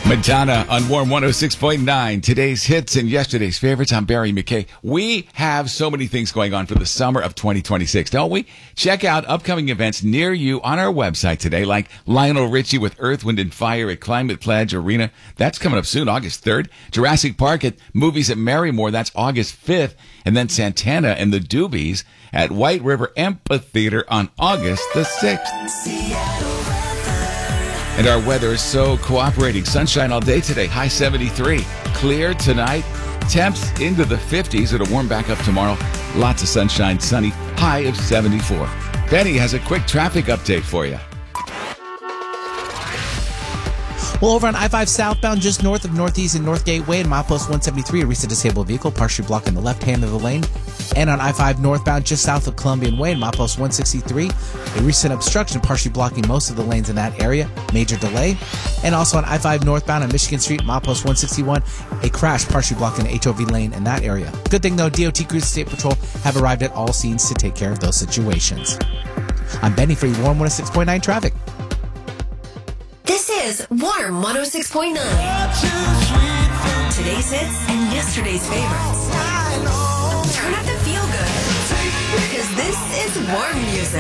Madonna on Warm 106.9. Today's hits and yesterday's favorites. I'm Barry McKay. We have so many things going on for the summer of 2026, don't we? Check out upcoming events near you on our website today, like Lionel Richie with Earth, Wind & Fire at Climate Pledge Arena. That's coming up soon, August 3rd. Jurassic Park at Movies at Marymore. That's August 5th. And then Santana and the Doobies at White River Amphitheater on August the 6th. And our weather is so cooperating. Sunshine all day today, high 73. Clear tonight, temps into the 50s. It'll warm back up tomorrow. Lots of sunshine, sunny, high of 74. Benny has a quick traffic update for you. Well, over on I-5 southbound, just north of Northeast and North Gateway and milepost 173, a recent disabled vehicle partially blocking the left hand of the lane. And on I-5 northbound, just south of Columbian Way and milepost 163, a recent obstruction partially blocking most of the lanes in that area. Major delay. And also on I-5 northbound on Michigan Street, milepost 161, a crash partially blocking the HOV lane in that area. Good thing, though, DOT Crews and State Patrol have arrived at all scenes to take care of those situations. I'm Benny for your Warm 106.9 traffic. This is Warm 106.9. Today's hits and yesterday's favorites. Turn up the feel good, because this is warm music.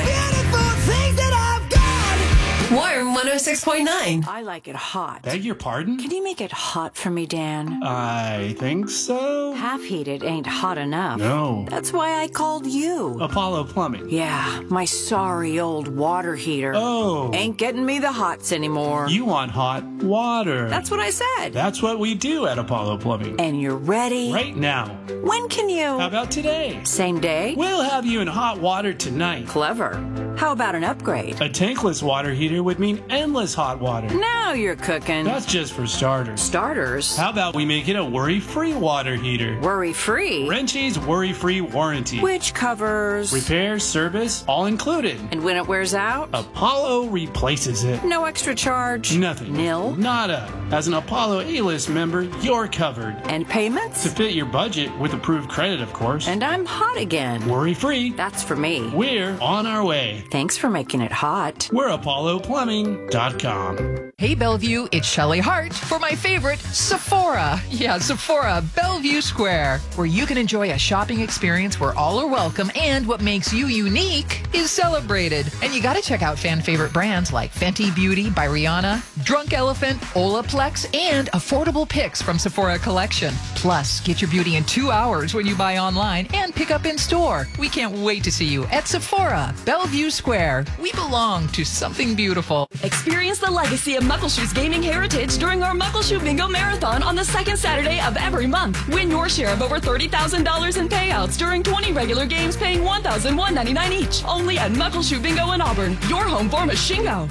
Warm 106.9. I like it hot. Beg your pardon? Can you make it hot for me, Dan? I think so. Half heated ain't hot enough. No. That's why I called you. Apollo Plumbing. Yeah, my sorry old water heater. Oh. Ain't getting me the hots anymore. You want hot water. That's what I said. That's what we do at Apollo Plumbing. And you're ready? Right now. When can you? How about today? Same day? We'll have you in hot water tonight. Clever. How about an upgrade? A tankless water heater would mean endless hot water. Now you're cooking. That's just for starters. Starters? How about we make it a worry-free water heater? Worry-free? Wrenchie's worry-free warranty. Which covers? Repair, service, all included. And when it wears out? Apollo replaces it. No extra charge? Nothing. Nil? Nada. As an Apollo A-list member, you're covered. And payments? To fit your budget with approved credit, of course. And I'm hot again. Worry-free. That's for me. We're on our way. Thanks for making it hot. We're ApolloPlumbing.com. Hey Bellevue, it's Shelley Hart for my favorite, Sephora. Yeah, Sephora, Bellevue Square, where you can enjoy a shopping experience where all are welcome and what makes you unique is celebrated. And you gotta check out fan favorite brands like Fenty Beauty by Rihanna, Drunk Elephant, Olaplex, and affordable picks from Sephora Collection. Plus, get your beauty in 2 hours when you buy online and pick up in store. We can't wait to see you at Sephora, Bellevue Square. We belong to something beautiful. Experience the legacy of Muckleshoot's gaming heritage during our Muckleshoot Bingo Marathon on the second Saturday of every month. Win your share of over $30,000 in payouts during 20 regular games paying $1,199 each. Only at Muckleshoot Bingo in Auburn, your home for Machingo.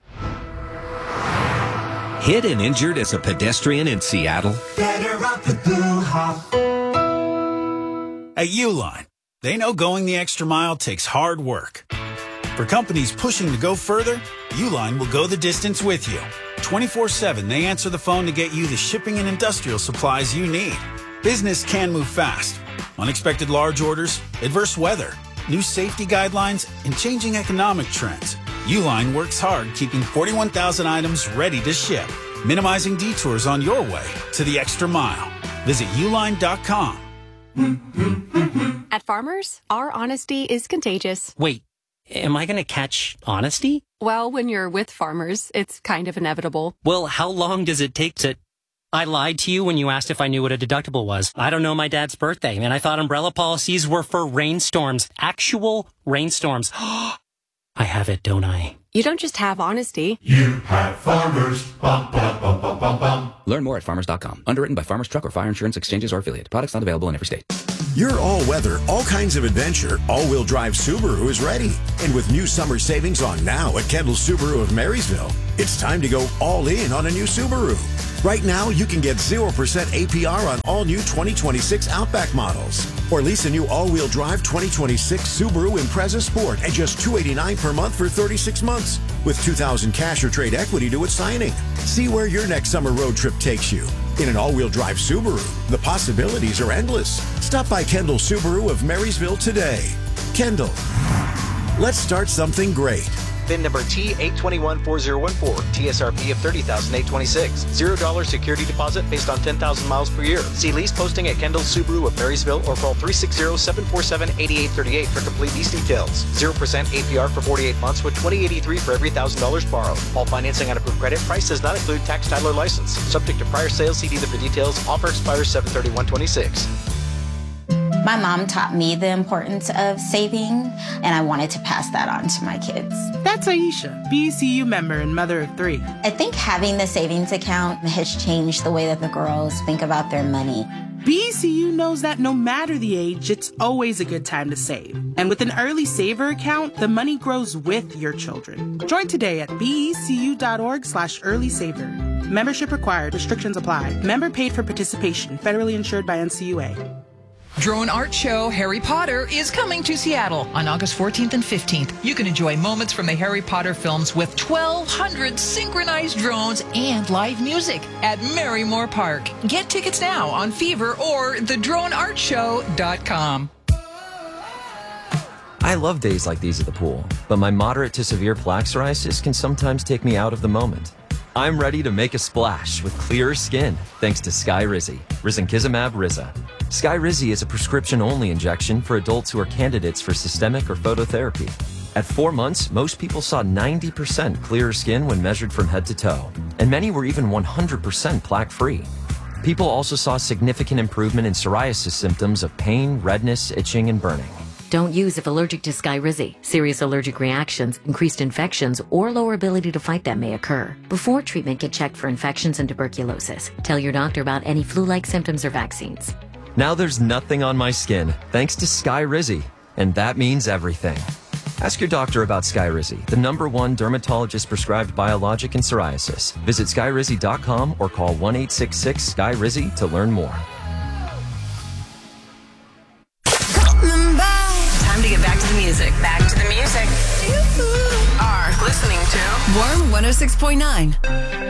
Hit and injured as a pedestrian in Seattle? Better off the Blue Hop. At Uline, they know going the extra mile takes hard work. For companies pushing to go further, Uline will go the distance with you. 24/7, they answer the phone to get you the shipping and industrial supplies you need. Business can move fast. Unexpected large orders, adverse weather, new safety guidelines, and changing economic trends. Uline works hard keeping 41,000 items ready to ship, minimizing detours on your way to the extra mile. Visit uline.com. At Farmers, our honesty is contagious. Wait, am I going to catch honesty? Well, when you're with Farmers, it's kind of inevitable. Well, how long does it take to... I lied to you when you asked if I knew what a deductible was. I don't know my dad's birthday, and I thought umbrella policies were for rainstorms. Actual rainstorms. I have it, don't I? You don't just have honesty. You have Farmers. Bum, bum, bum, bum, bum, bum. Learn more at farmers.com. Underwritten by Farmers Truck or Fire Insurance Exchanges or Affiliate. Products not available in every state. Your all-weather, all kinds of adventure, all-wheel drive Subaru is ready. And with new summer savings on now at Kendall Subaru of Marysville, it's time to go all in on a new Subaru. Right now, you can get 0% APR on all new 2026 Outback models. Or lease a new all-wheel drive 2026 Subaru Impreza Sport at just $289 per month for 36 months, with $2,000 cash or trade equity to its signing. See where your next summer road trip takes you. In an all-wheel drive Subaru, the possibilities are endless. Stop by Kendall Subaru of Marysville today. Kendall. Let's start something great. VIN number T8214014. TSRP of $30,826. $0 security deposit based on 10,000 miles per year. See lease posting at Kendall Subaru of Marysville or call 360-747-8838 for complete lease details. 0% APR for 48 months with $20.83 for every $1,000 borrowed. All financing on approved credit. Price does not include tax, title, or license. Subject to prior sales. See dealer for details. Offer expires 7/31/26. My mom taught me the importance of saving, and I wanted to pass that on to my kids. That's Aisha, BECU member and mother of 3. I think having the savings account has changed the way that the girls think about their money. BECU knows that no matter the age, it's always a good time to save. And with an early saver account, the money grows with your children. Join today at becu.org/early saver. Membership required. Restrictions apply. Member paid for participation. Federally insured by NCUA. Drone Art Show Harry Potter is coming to Seattle on August 14th and 15th. You can enjoy moments from the Harry Potter films with 1,200 synchronized drones and live music at Merrymore Park. Get tickets now on Fever or thedroneartshow.com. I love days like these at the pool, but my moderate to severe plaque psoriasis can sometimes take me out of the moment. I'm ready to make a splash with clearer skin thanks to Skyrizi, risankizumab Riza. Skyrizi is a prescription-only injection for adults who are candidates for systemic or phototherapy. At 4 months, most people saw 90% clearer skin when measured from head to toe, and many were even 100% plaque-free. People also saw significant improvement in psoriasis symptoms of pain, redness, itching, and burning. Don't use if allergic to Skyrizi. Serious allergic reactions, increased infections, or lower ability to fight them may occur. Before treatment, get checked for infections and tuberculosis. Tell your doctor about any flu-like symptoms or vaccines. Now there's nothing on my skin thanks to Skyrizi, and that means everything. Ask your doctor about Skyrizi, the #1 dermatologist-prescribed biologic in psoriasis. Visit Skyrizi.com or call 1-866-SKYRIZI to learn more. Time to get back to the music. Back to the music. You are listening to Warm 106.9.